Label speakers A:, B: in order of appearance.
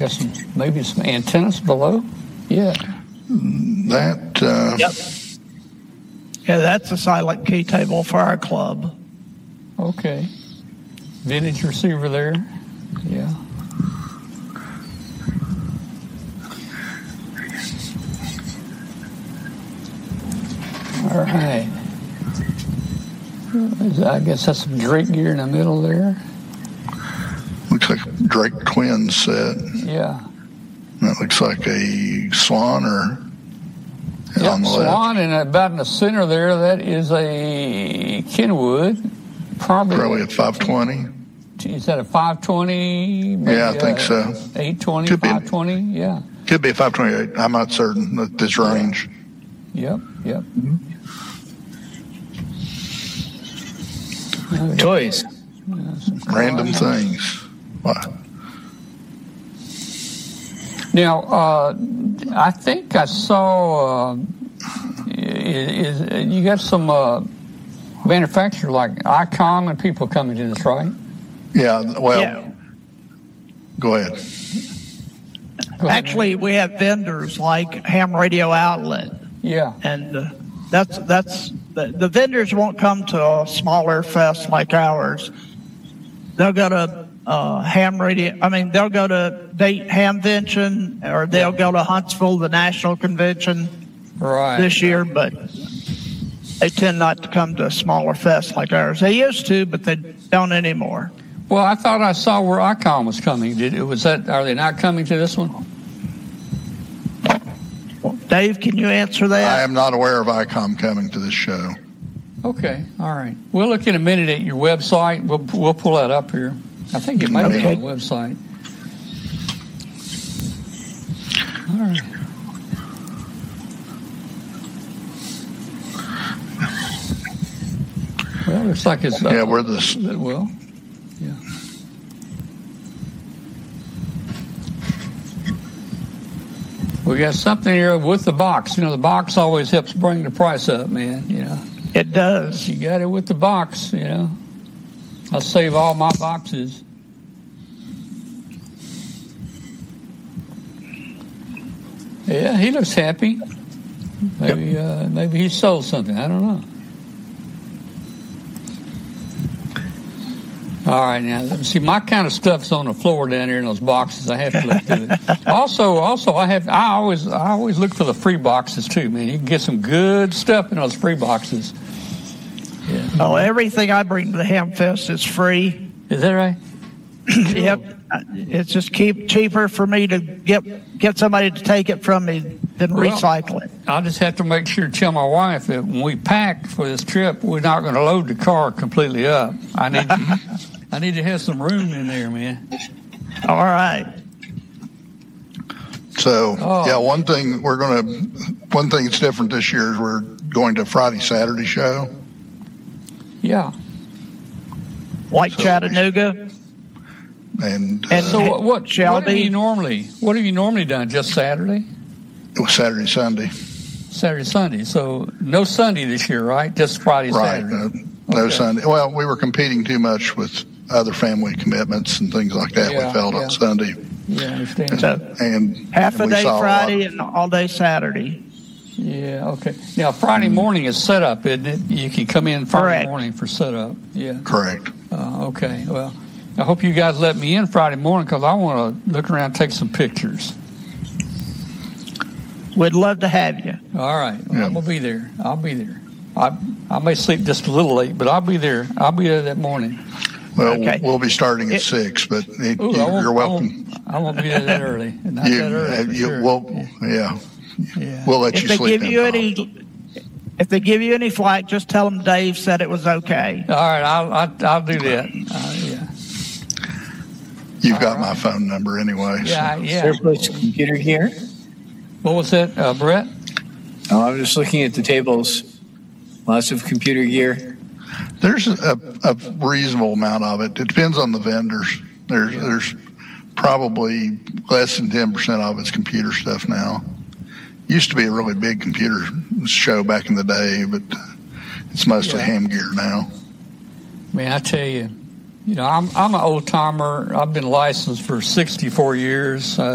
A: Got maybe some antennas below. Yeah.
B: Yep. Yeah, that's a silent key table for our club.
A: Okay. Vintage receiver there. Yeah. All right. I guess that's some Drake gear in the middle there.
B: Looks like a Drake Twin set.
A: Yeah.
B: That looks like a Swan or
A: on the Swan, left. And about in the center there, that is a Kenwood.
B: Probably a 520.
A: Is that a 520? Maybe
B: yeah, I think so.
A: 820, 520, yeah.
B: Could be a 528. I'm not certain at this range.
A: Yep.
B: Mm-hmm.
C: Toys.
B: Random things. What?
A: Now, I think I saw you got some manufacturers like ICOM and people coming to this, right?
B: Yeah, well, yeah. Go ahead.
D: Actually, we have vendors like Ham Radio Outlet.
A: Yeah.
D: And that's the vendors won't come to a smaller fest like ours. They'll go to Ham Radio. I mean, they'll go to Dayton Hamvention, or they'll go to Huntsville, the national convention, this year. But they tend not to come to a smaller fest like ours. They used to, but they don't anymore.
A: Well, I thought I saw where ICOM was coming. Are they not coming to this one?
D: Dave, can you answer that?
B: I am not aware of ICOM coming to this show.
A: Okay, all right. We'll look in a minute at your website. We'll pull that up here. I think it might be on the website. All right. Well, it looks like it's...
B: we're this...
A: Well, yeah. We got something here with the box. You know, the box always helps bring the price up, man. You know,
D: it does.
A: You got it with the box. You know, I'll save all my boxes. Yeah, he looks happy. Maybe he sold something. I don't know. All right, now let me see. My kind of stuff's on the floor down here in those boxes. I have to look through it. Also, I always look for the free boxes too, man. You can get some good stuff in those free boxes. Yeah.
D: Oh, everything I bring to the Ham Fest is free.
A: Is that right?
D: Yep. It's just cheaper for me to get somebody to take it from me than recycle it.
A: I'll just have to make sure to tell my wife that when we pack for this trip, we're not going to load the car completely up. I need to have some room in there, man.
D: All right.
B: So, one thing that's different this year is we're going to a Friday, Saturday show.
A: Yeah.
D: Chattanooga.
B: And
A: so what have you normally done? Just Saturday?
B: It was Saturday, Sunday.
A: Saturday, Sunday. So no Sunday this year, right? Just Friday, Saturday.
B: No Sunday. Well, we were competing too much with other family commitments and things like that. We felt on Sunday.
A: Yeah, I understand.
B: And
D: half a day Friday and all day Saturday.
A: Yeah, okay. Now, Friday morning is setup, isn't it? You can come in Friday morning for setup. Yeah.
B: Correct.
A: Okay, well, I hope you guys let me in Friday morning because I want to look around and take some pictures.
D: We'd love to have you.
A: All right. Well, I'm going to be there. I'll be there. I may sleep just a little late, but I'll be there. I'll be there that morning.
B: Well, we'll be starting at 6, but you're welcome.
A: I won't be there that early. Not that early.
B: We'll let you sleep in.
D: If they give you any flack, just tell them Dave said it was okay.
A: All right, I'll do that.
B: You've got my phone number anyway.
C: Yeah. Surplus computer gear.
A: What was that, Brett?
C: Oh, I was just looking at the tables. Lots of computer gear.
B: There's a reasonable amount of it. It depends on the vendors. There's probably less than 10% of it's computer stuff now. Used to be a really big computer show back in the day, but it's mostly ham gear now.
A: Man, I tell you, I'm an old timer. I've been licensed for 64 years.